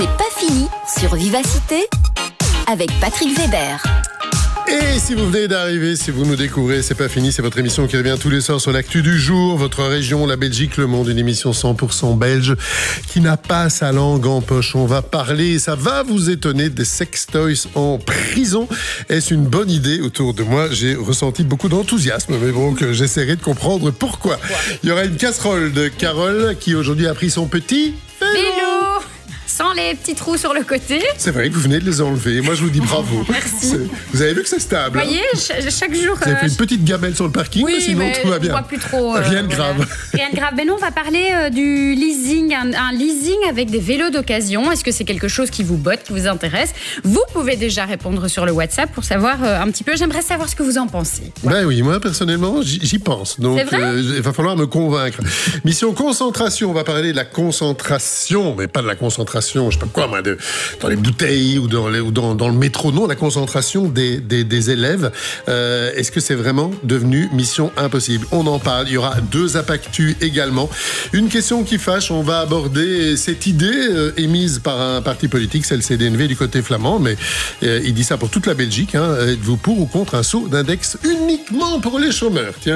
C'est pas fini sur Vivacité avec Patrick Weber. Et si vous venez d'arriver, si vous nous découvrez, c'est pas fini, c'est votre émission qui revient tous les soirs sur l'actu du jour, votre région, la Belgique, le monde, une émission 100% belge qui n'a pas sa langue en poche. On va parler, ça va vous étonner, des sextoys en prison. Est-ce une bonne idée? Autour de moi, j'ai ressenti beaucoup d'enthousiasme, mais bon, que j'essaierai de comprendre pourquoi. Il y aura une casserole de Carole qui aujourd'hui a pris son petit vélo sans les petits trous sur le côté. C'est vrai que vous venez de les enlever. Moi, je vous dis bravo. Merci. Vous avez vu que c'est stable. Vous voyez, chaque jour... Vous avez fait une petite gamelle sur le parking, oui, mais sinon tout va bien. On voit plus trop. Rien de grave. Rien de grave. Mais non, on va parler du leasing, un leasing avec des vélos d'occasion. Est-ce que c'est quelque chose qui vous botte, qui vous intéresse? Vous pouvez déjà répondre sur le WhatsApp pour savoir un petit peu. J'aimerais savoir ce que vous en pensez. Voilà. Ben oui, moi personnellement, j'y pense. Donc, il va falloir me convaincre. Mission concentration. On va parler de la concentration, mais pas de la concentration, je sais pas quoi, moi, dans les bouteilles ou dans le métro. Non, la concentration des élèves. Est-ce que c'est vraiment devenu mission impossible? On en parle. Il y aura 2 apactus également. Une question qui fâche. On va aborder cette idée émise par un parti politique, c'est le CDNV du côté flamand, mais il dit ça pour toute la Belgique. Êtes-vous pour ou contre un saut d'index uniquement pour les chômeurs? Tiens.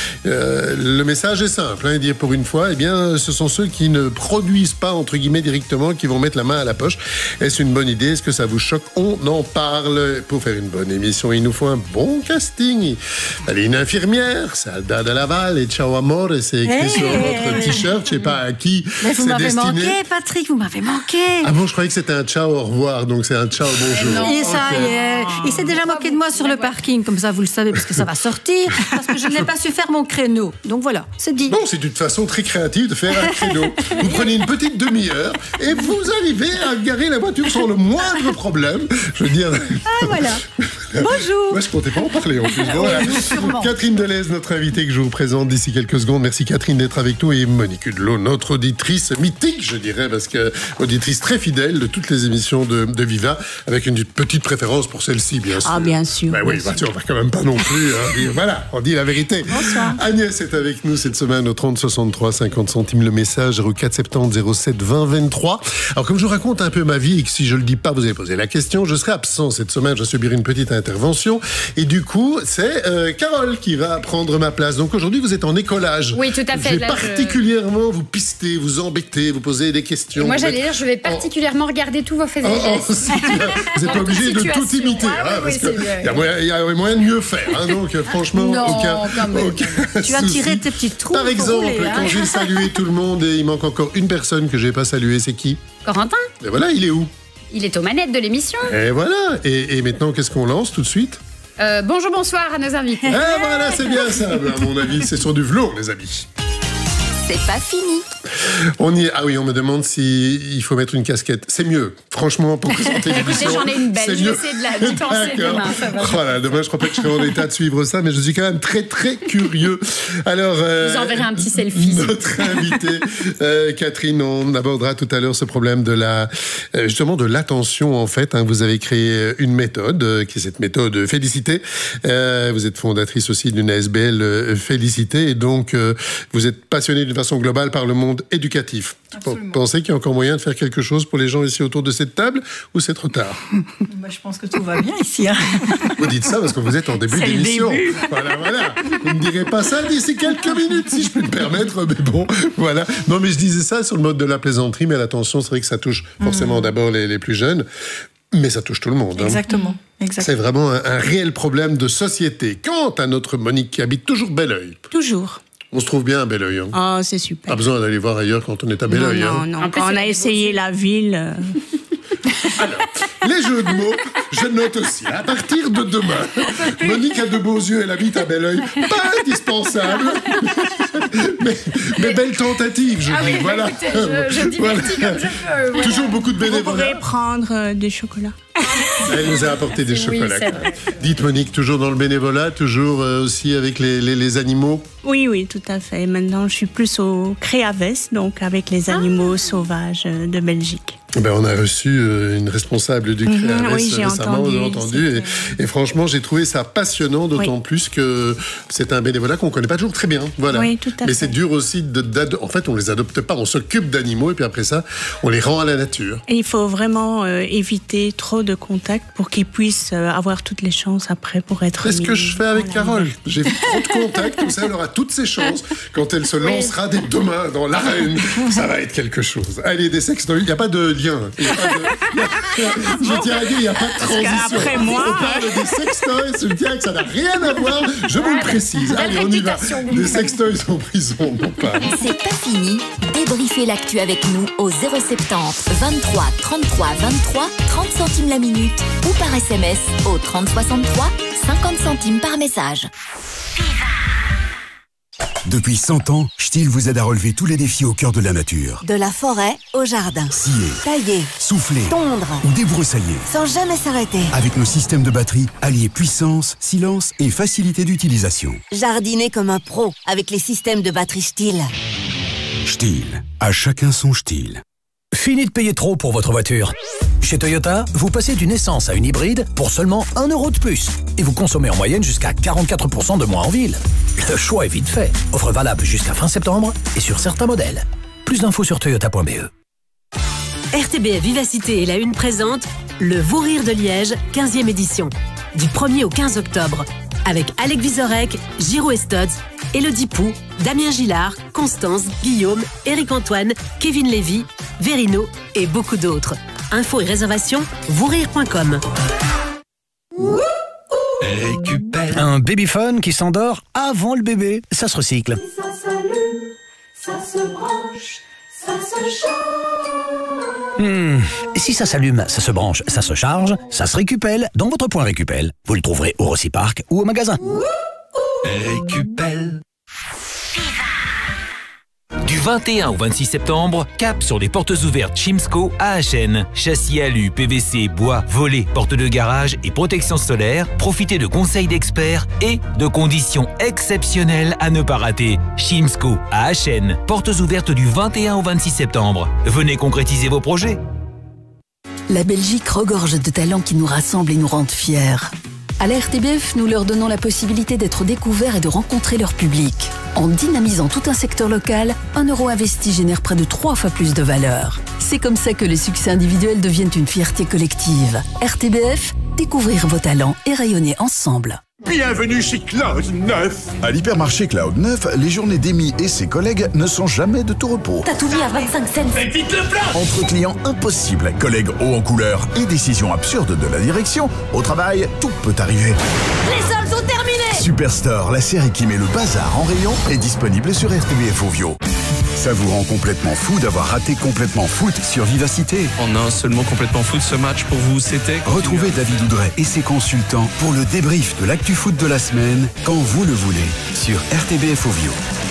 Le message est simple. Il dit pour une fois, eh bien, ce sont ceux qui ne produisent pas, entre guillemets, directement, qui vont mettre la main à la poche. Est-ce une bonne idée? Est-ce que ça vous choque? On en parle. Pour faire une bonne émission, il nous faut un bon casting. Allez, une infirmière, Salda de Laval et ciao amor, et c'est écrit sur votre t-shirt. Je sais pas à qui c'est destiné. Vous m'avez manqué, Patrick, vous m'avez manqué. Ah bon, je croyais que c'était un ciao au revoir, donc c'est un ciao bonjour. Non, et ça y est. Il s'est déjà moqué de moi sur le parking, comme ça vous le savez, parce que ça va sortir, parce que je n'ai pas su faire mon créneau. Donc voilà, c'est dit. Bon, c'est une façon très créative de faire un créneau. Vous prenez une petite demi-heure et vous arrivez à garer la voiture sans le moindre problème. Je veux dire... Ah, voilà. Bonjour. Moi, je comptais pas en parler en plus. Bon, voilà. Catherine Delez, notre invitée que je vous présente d'ici quelques secondes. Merci Catherine d'être avec nous. Et Monique Hudelot, notre auditrice mythique, je dirais, parce que auditrice très fidèle de toutes les émissions de Viva, avec une petite préférence pour celle-ci, bien sûr. Ah, bien sûr. Ben oui, on va quand même pas non plus dire, voilà, on dit la vérité. Bonsoir. Agnès est avec nous cette semaine au 30 63 50 centimes le message 04 70 07 20 23. Alors comme je vous raconte un peu ma vie et que si je le dis pas, vous avez posé la question, je serai absent cette semaine, je vais subir une petite intervention et du coup c'est Carole qui va prendre ma place. Donc aujourd'hui vous êtes en écolage. Oui, tout à fait. Je vais particulièrement vous pister, vous embêter, vous poser des questions. Moi j'allais dire, je vais particulièrement regarder tous vos faits et gestes. Vous n'êtes pas obligé de tout imiter. Parce qu'il y a moyen de mieux faire. Donc franchement, aucun tu as tiré tes petits trous. Par exemple, quand j'ai salué tout le monde et il manque encore une personne que je n'ai pas saluée, c'est qui? Corentin. Et voilà, il est où? Il est aux manettes de l'émission. Et voilà. Et maintenant, qu'est-ce qu'on lance tout de suite? Bonjour, bonsoir à nos invités. Et voilà, c'est bien ça. À mon avis, c'est sur du velours, les amis. C'est pas fini. Ah oui, on me demande s'il faut mettre une casquette. C'est mieux, franchement, pour présenter l'émission. Écoutez, j'en ai une belle. Je vais essayer de d'y penser demain. Ça va. Voilà, demain, je crois pas que je serai en état de suivre ça, mais je suis quand même très, très curieux. Alors, je vous enverrai un petit selfie. Notre invitée, Catherine, on abordera tout à l'heure ce problème de justement de l'attention, en fait. Vous avez créé une méthode, qui est cette méthode Félicité. Vous êtes fondatrice aussi d'une ASBL Félicité, et donc, vous êtes passionnée d'une façon globale par le monde éducatif. Absolument. Vous pensez qu'il y a encore moyen de faire quelque chose pour les gens ici autour de cette table ou c'est trop tard? Je pense que tout va bien ici. Vous dites ça parce que vous êtes en début d'émission. Voilà. Vous ne direz pas ça d'ici quelques minutes, si je peux me permettre, mais bon, voilà. Non, mais je disais ça sur le mode de la plaisanterie, mais attention, c'est vrai que ça touche forcément d'abord les plus jeunes, mais ça touche tout le monde. Exactement. C'est vraiment un réel problème de société. Quant à notre Monique qui habite toujours Belleuil. Toujours. On se trouve bien à Belleuil. Ah, c'est super. Pas besoin d'aller voir ailleurs quand on est à Belleuil. Non. Quand on a essayé la ville... Alors, les jeux de mots, je note aussi. À partir de demain, Monique a de beaux yeux, elle habite à Belleuil. Pas indispensable, mais belle tentative, je dis. Voilà. Écoutez, je divertis comme je peux. Voilà. Toujours beaucoup de bénévolat. Vous pourrez prendre des chocolats. Elle nous a apporté des chocolats. Oui, Dites Monique, toujours dans le bénévolat, toujours aussi avec les animaux? Oui, tout à fait. Maintenant, je suis plus au Créaves, donc avec les animaux sauvages de Belgique. On a reçu une responsable du Créaves récemment, on a entendu. Et franchement, j'ai trouvé ça passionnant, d'autant plus que c'est un bénévolat qu'on ne connaît pas toujours très bien. Voilà. Oui, tout à fait. Mais c'est dur aussi. En fait, on ne les adopte pas, on s'occupe d'animaux et puis après ça, on les rend à la nature. Et il faut vraiment éviter trop de contacts pour qu'ils puissent avoir toutes les chances après pour être... C'est ce que je fais avec Carole. J'ai trop de contacts, comme ça, elle aura toutes ses chances quand elle se lancera dès demain dans l'arène. Ça va être quelque chose. Allez, des sextoys, il n'y a pas de lien. Je tiens à dire, il n'y a pas de transition. Après moi, on parle des sextoys, je tiens que ça n'a rien à voir, je vous le précise. Allez, on y va. Des sextoys en prison, on parle. C'est pas fini. Débriefez l'actu avec nous au 070 23 33 23 30 centimes la minute ou par SMS au 30 63 50 centimes par message. Depuis 100 ans, Stihl vous aide à relever tous les défis au cœur de la nature. De la forêt au jardin. Scier, Tailler, souffler, tondre ou débroussailler. sans jamais s'arrêter. Avec nos systèmes de batterie, alliés puissance, silence et facilité d'utilisation. Jardiner comme un pro avec les systèmes de batterie Stihl. Stihl, à chacun son Stihl. Fini de payer trop pour votre voiture. Chez Toyota, vous passez d'une essence à une hybride pour seulement 1 € de plus. Et vous consommez en moyenne jusqu'à 44% de moins en ville. Le choix est vite fait. Offre valable jusqu'à fin septembre et sur certains modèles. Plus d'infos sur toyota.be. RTBF Vivacité et la Une présente le Vous Rire de Liège, 15e édition. Du 1er au 15 octobre. Avec Alec Vizorek, Giro Estods, Élodie Pou, Damien Gillard, Constance, Guillaume, Éric-Antoine, Kevin Lévy, Verino et beaucoup d'autres. Infos et réservations, vousrire.com. Un babyphone qui s'endort avant le bébé. Ça se recycle. Ça s'allume, ça se branche, ça se charge. Si ça s'allume, ça se branche, ça se charge, ça se récupelle dans votre point Récupel. Vous le trouverez au Rossi-Park ou au magasin. Récupel. Du 21 au 26 septembre, cap sur les portes ouvertes Chimsco à Achen. Châssis alu, PVC, bois, volets, portes de garage et protection solaire. Profitez de conseils d'experts et de conditions exceptionnelles à ne pas rater. Chimsco à Achen. Portes ouvertes du 21 au 26 septembre. Venez concrétiser vos projets. La Belgique regorge de talents qui nous rassemblent et nous rendent fiers. À la RTBF, nous leur donnons la possibilité d'être découverts et de rencontrer leur public. En dynamisant tout un secteur local, 1 € investi génère près de 3 fois plus de valeur. C'est comme ça que les succès individuels deviennent une fierté collective. RTBF, découvrir vos talents et rayonner ensemble. Bienvenue chez Cloud 9. À l'hypermarché Cloud 9, les journées d'Amy et ses collègues ne sont jamais de tout repos. T'as tout mis à 25 cents. Mais vite le plan. Entre clients impossibles, collègues hauts en couleur et décisions absurdes de la direction, au travail, tout peut arriver. Les soldes sont terminés. Superstore, la série qui met le bazar en rayon, est disponible sur RTBF Ovio. Ça vous rend complètement fou d'avoir raté Complètement Foot sur Vivacité. En un seul mot, Complètement Foot, ce match pour vous, c'était... Retrouvez David Oudret et ses consultants pour le débrief de l'actu foot de la semaine, quand vous le voulez, sur RTBF Ovio.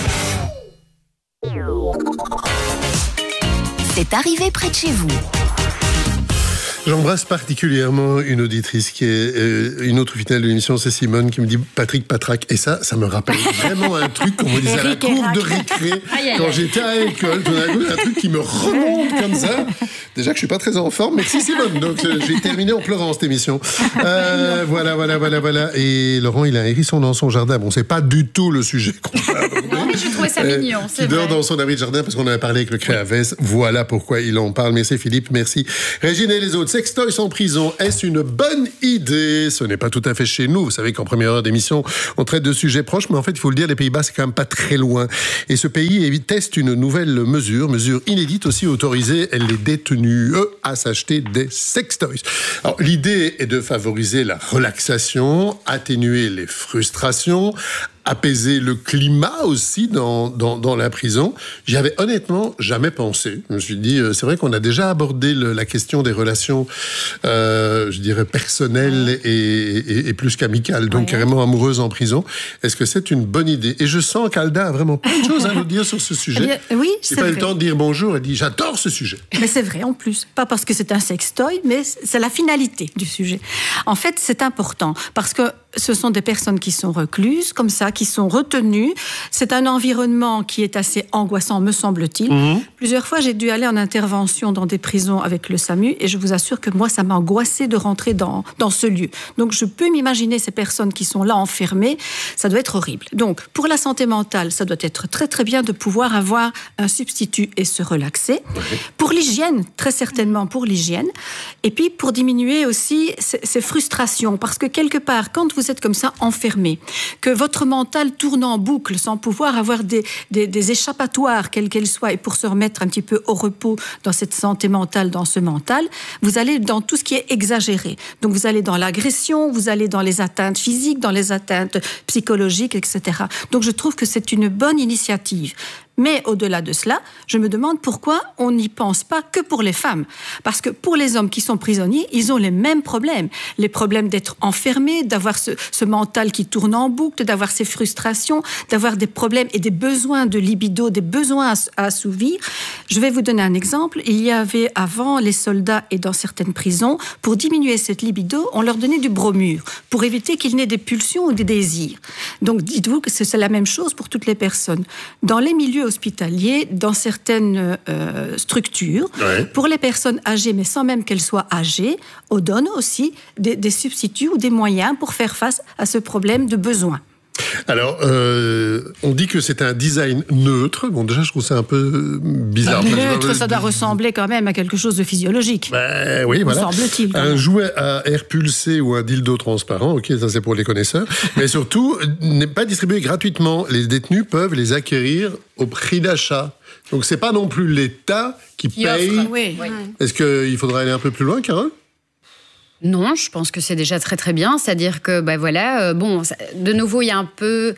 C'est arrivé près de chez vous. J'embrasse particulièrement une auditrice qui est une autre fidèle de l'émission, c'est Simone, qui me dit Patrick Patraque. Et ça me rappelle vraiment un truc qu'on me disait à la cour de récré quand j'étais à l'école. Tout d'un coup, un truc qui me remonte comme ça. Déjà que je suis pas très en forme, merci Simone. Donc j'ai terminé en pleurant cette émission. Voilà. Et Laurent, il a un hérisson dans son jardin. Bon, c'est pas du tout le sujet qu'on va aborder. Non, mais j'ai trouvé ça mignon, c'est vrai. Qui dort dans son abri de jardin parce qu'on en a parlé avec le Créaves. Voilà pourquoi il en parle. Merci Philippe, merci Régine et les autres. Sextoys en prison, est-ce une bonne idée? Ce n'est pas tout à fait chez nous. Vous savez qu'en première heure d'émission, on traite de sujets proches, mais en fait, il faut le dire, les Pays-Bas, c'est quand même pas très loin. Et ce pays teste une nouvelle mesure inédite aussi autorisée, les détenus, à s'acheter des sextoys. Alors, l'idée est de favoriser la relaxation, atténuer les frustrations, apaiser le climat aussi dans la prison. J'y avais honnêtement jamais pensé. Je me suis dit, c'est vrai qu'on a déjà abordé la question des relations, je dirais, personnelles et plus qu'amicales, donc carrément amoureuses en prison. Est-ce que c'est une bonne idée? Et je sens qu'Alda a vraiment plein de choses à nous dire sur ce sujet. Oui, c'est pas eu le temps de dire bonjour, elle dit, j'adore ce sujet. Mais c'est vrai en plus. Pas parce que c'est un sextoy, mais c'est la finalité du sujet. En fait, c'est important parce que ce sont des personnes qui sont recluses, comme ça, qui sont retenues. C'est un environnement qui est assez angoissant, me semble-t-il. Plusieurs fois, j'ai dû aller en intervention dans des prisons avec le SAMU et je vous assure que moi, ça m'a angoissée de rentrer dans ce lieu. Donc, je peux m'imaginer ces personnes qui sont là enfermées. Ça doit être horrible. Donc, pour la santé mentale, ça doit être très, très bien de pouvoir avoir un substitut et se relaxer. Pour l'hygiène, très certainement pour l'hygiène. Et puis, pour diminuer aussi ces frustrations. Parce que quelque part, quand vous êtes comme ça enfermé, que votre mental tourne en boucle sans pouvoir avoir des échappatoires, quelles qu'elles soient, et pour se remettre un petit peu au repos dans cette santé mentale, dans ce mental, vous allez dans tout ce qui est exagéré. Donc vous allez dans l'agression, vous allez dans les atteintes physiques, dans les atteintes psychologiques, etc. Donc je trouve que c'est une bonne initiative. Mais au-delà de cela, je me demande pourquoi on n'y pense pas que pour les femmes. Parce que pour les hommes qui sont prisonniers, ils ont les mêmes problèmes. Les problèmes d'être enfermés, d'avoir ce mental qui tourne en boucle, d'avoir ces frustrations, d'avoir des problèmes et des besoins de libido, des besoins à assouvir. Je vais vous donner un exemple. Il y avait avant les soldats et dans certaines prisons, pour diminuer cette libido, on leur donnait du bromure pour éviter qu'ils n'aient des pulsions ou des désirs. Donc dites-vous que c'est la même chose pour toutes les personnes. Dans les milieux hospitaliers, dans certaines structures, pour les personnes âgées, mais sans même qu'elles soient âgées, on donne aussi des substituts ou des moyens pour faire face à ce problème de besoin. Alors, on dit que c'est un design neutre. Bon, déjà, je trouve ça un peu bizarre. Neutre, ça doit ressembler quand même à quelque chose de physiologique. Ben, oui, voilà. Semble-t-il. Un jouet à air pulsé ou un dildo transparent, ok, ça c'est pour les connaisseurs. Mais surtout, n'est pas distribué gratuitement. Les détenus peuvent les acquérir au prix d'achat. Donc, c'est pas non plus l'État qui paye. Oui. Est-ce qu'il faudra aller un peu plus loin, Carole ? Non, je pense que c'est déjà très très bien. C'est-à-dire que, de nouveau, il y a un peu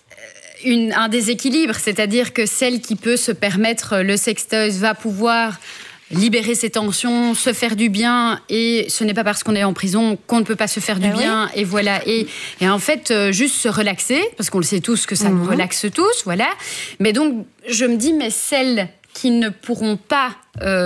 un déséquilibre. C'est-à-dire que celle qui peut se permettre le sextoy va pouvoir libérer ses tensions, se faire du bien, et ce n'est pas parce qu'on est en prison qu'on ne peut pas se faire du bien, et voilà. Et en fait, juste se relaxer, parce qu'on le sait tous que ça nous relaxe tous, voilà. Mais donc, je me dis, mais celles qui ne pourront pas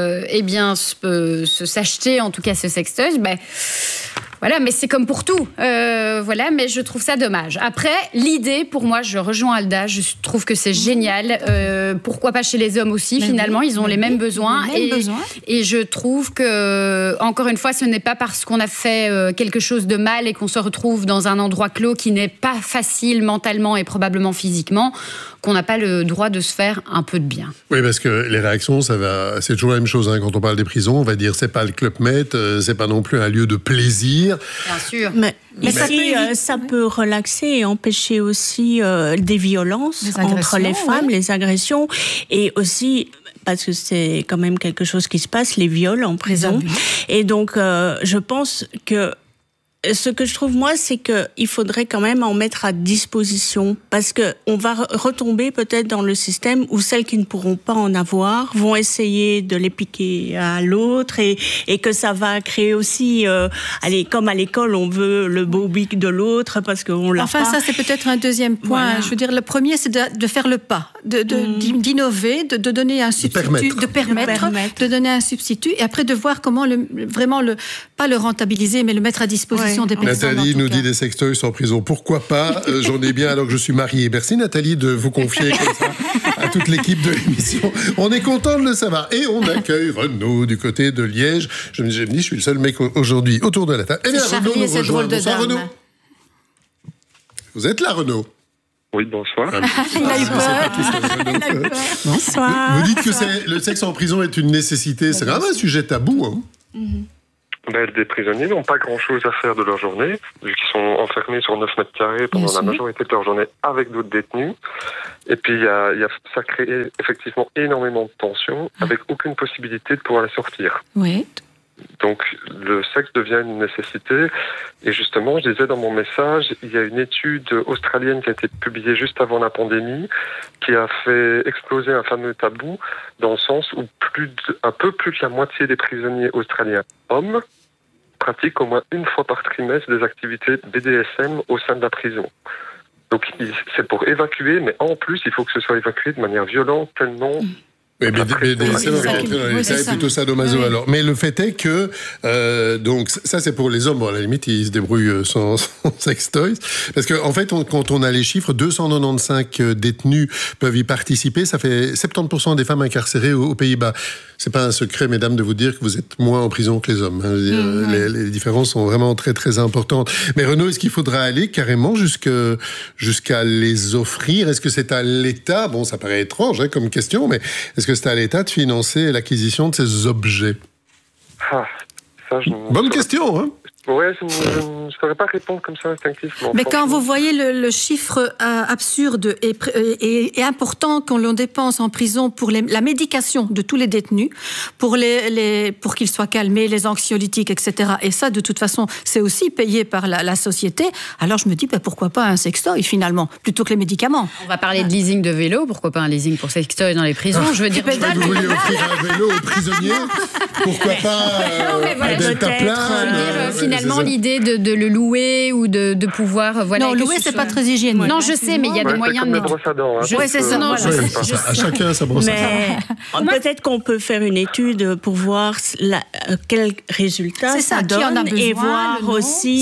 s'acheter, en tout cas ce sextoy, voilà, mais c'est comme pour tout. Voilà, mais je trouve ça dommage. Après, l'idée, pour moi, je rejoins Alda, je trouve que c'est génial. Pourquoi pas chez les hommes aussi, finalement, ils ont les mêmes besoins. Et je trouve que, encore une fois, ce n'est pas parce qu'on a fait quelque chose de mal et qu'on se retrouve dans un endroit clos qui n'est pas facile mentalement et probablement physiquement, qu'on n'a pas le droit de se faire un peu de bien. Oui, parce que les réactions, c'est toujours la même chose. Quand on parle des prisons, on va dire c'est pas le Club Med, c'est pas non plus un lieu de plaisir. Bien sûr. Mais ça peut relaxer et empêcher aussi des violences entre les femmes, les agressions, et aussi, parce que c'est quand même quelque chose qui se passe, les viols en prison. Et donc, je pense que ce que je trouve, moi, c'est qu'il faudrait quand même en mettre à disposition, parce qu'on va retomber peut-être dans le système où celles qui ne pourront pas en avoir vont essayer de les piquer à l'autre, et que ça va créer aussi, comme à l'école, on veut le beau bic de l'autre parce qu'on l'a pas. Enfin, ça, c'est peut-être un deuxième point. Voilà. Je veux dire, le premier, c'est de faire le pas, d'innover, de donner un substitut, de permettre de donner un substitut, et après de voir comment pas le rentabiliser, mais le mettre à disposition. Nathalie nous dit des sextoys en prison. Pourquoi pas? J'en ai bien alors que je suis marié. Merci Nathalie de vous confier comme ça à toute l'équipe de l'émission. On est content de le savoir. Et on accueille Renaud du côté de Liège. Je me dis, je suis le seul mec aujourd'hui autour de la table. Eh bien, Renaud nous rejoint. Bonsoir Renaud. Vous êtes là, Renaud? Oui, bonsoir. Il a eu peur. Bonsoir. Vous dites que le sexe en prison est une nécessité. C'est quand même un sujet tabou, hein? Les prisonniers n'ont pas grand-chose à faire de leur journée, vu qu'ils sont enfermés sur 9 mètres carrés pendant la majorité de leur journée avec d'autres détenus. Et puis, ça crée effectivement énormément de tensions, avec aucune possibilité de pouvoir les sortir. Oui. Donc le sexe devient une nécessité. Et justement, je disais dans mon message, il y a une étude australienne qui a été publiée juste avant la pandémie, qui a fait exploser un fameux tabou, dans le sens où un peu plus que la moitié des prisonniers australiens hommes pratiquent au moins une fois par trimestre des activités BDSM au sein de la prison. Donc c'est pour évacuer, mais en plus, il faut que ce soit évacué de manière violente, tellement... Mais BDSM, on va rentrer dans les détails, plutôt sadomaso alors. Mais le fait est que, donc, ça c'est pour les hommes, bon, à la limite, ils se débrouillent sans sextoys. Parce que, en fait, quand on a les chiffres, 295 détenus peuvent y participer. Ça fait 70% des femmes incarcérées aux Pays-Bas. C'est pas un secret, mesdames, de vous dire que vous êtes moins en prison que les hommes. Hein. Je veux dire, les différences sont vraiment très, très importantes. Mais Renaud, est-ce qu'il faudra aller carrément jusqu'à les offrir? Est-ce que c'est à l'État? Bon, ça paraît étrange, hein, comme question, mais est-ce que c'est à l'État de financer l'acquisition de ces objets? Bonne question, hein? Ouais, je ne saurais pas répondre comme ça instinctivement. Mais quand vous voyez le chiffre absurde et important qu'on l'on dépense en prison pour la médication de tous les détenus, pour qu'ils soient calmés, les anxiolytiques, etc. Et ça, de toute façon, c'est aussi payé par la société. Alors je me dis, pourquoi pas un sextoy finalement, plutôt que les médicaments. On va parler de leasing de vélo, pourquoi pas un leasing pour sextoy dans les prisons? Je veux dire, vous voulez offrir un vélo aux prisonniers? Pourquoi pas un deltaplane? Finalement, l'idée de le louer ou de pouvoir... non, louer, c'est pas très hygiénique. Non, je sais, mais il y a des moyens de... Oui, c'est ça. À chacun sa brosse à dents. Mais peut-être qu'on peut faire une étude pour voir quel résultat ça donne et voir aussi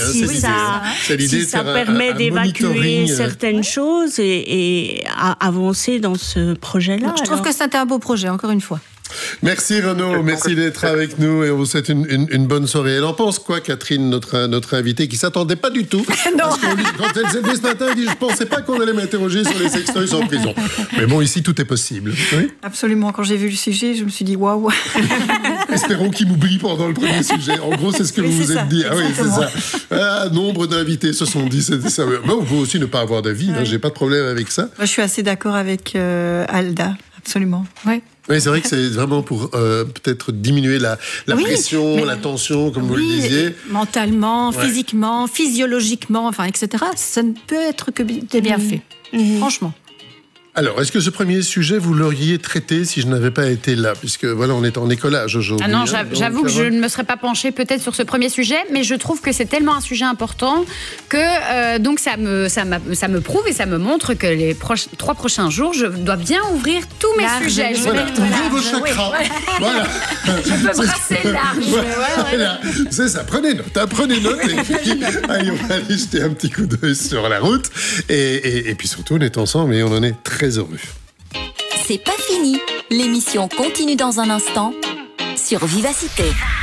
si ça permet d'évacuer certaines choses et avancer dans ce projet-là. Je trouve que c'était un beau projet, encore une fois. Merci Renaud, merci d'être avec nous et on vous souhaite une bonne soirée. Elle en pense quoi, Catherine, notre invitée, qui s'attendait pas du tout? Parce que quand elle s'est levée ce matin, elle dit, je pensais pas qu'on allait m'interroger sur les sextoys en prison. Mais bon, ici, tout est possible. Oui? Absolument. Quand j'ai vu le sujet, je me suis dit, waouh. Espérons qu'il m'oublie pendant le premier sujet. En gros, c'est ce que vous vous êtes dit. Ah oui, c'est ça. Nombre d'invités se sont dit, c'est ça. Bon, vous aussi ne pas avoir d'avis, hein, j'ai pas de problème avec ça. Moi, je suis assez d'accord avec Alda, absolument. Ouais. Oui, c'est vrai que c'est vraiment pour peut-être diminuer la pression, la tension, comme vous le disiez. Mentalement, physiquement, physiologiquement, etc. Ça ne peut être que des bienfaits, franchement. Alors, est-ce que ce premier sujet, vous l'auriez traité si je n'avais pas été là? Puisque, voilà, on est en écolage aujourd'hui. Ah non, j'avoue que je ne me serais pas penchée peut-être sur ce premier sujet, mais je trouve que c'est tellement un sujet important que donc ça me prouve et ça me montre que les 3 prochains jours, je dois bien ouvrir tous mes sujets. Ouvrez vos chakras. Voilà. Je peux brasser large. Voilà. C'est ça, prenez note. Et puis, allez, on va aller jeter un petit coup d'œil sur la route. Et puis surtout, on est ensemble et on en est très heureux. C'est pas fini. L'émission continue dans un instant sur Vivacité.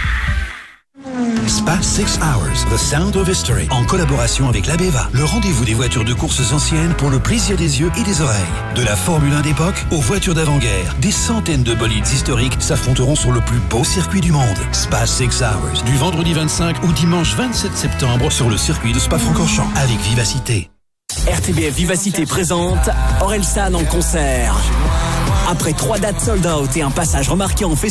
Spa 6 Hours, The Sound of History, en collaboration avec l'Abeva, le rendez-vous des voitures de courses anciennes pour le plaisir des yeux et des oreilles. De la Formule 1 d'époque aux voitures d'avant-guerre, des centaines de bolides historiques s'affronteront sur le plus beau circuit du monde. Spa 6 Hours, du vendredi 25 au dimanche 27 septembre sur le circuit de Spa-Francorchamps avec Vivacité. RTBF Vivacité présente Orelsan en concert. Après 3 dates sold out et un passage remarqué en festival